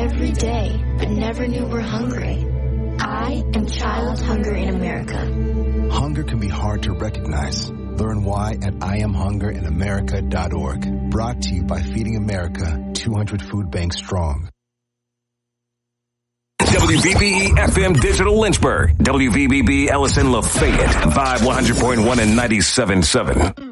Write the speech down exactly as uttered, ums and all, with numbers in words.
every day, but never knew we're hungry. I am Child Hunger in America. Hunger can be hard to recognize. Learn why at I am hunger in america dot org. Brought to you by Feeding America, two hundred food banks strong. W V B E F M Digital Lynchburg. W V B B Ellison Lafayette. Vibe one hundred point one and ninety-seven point seven.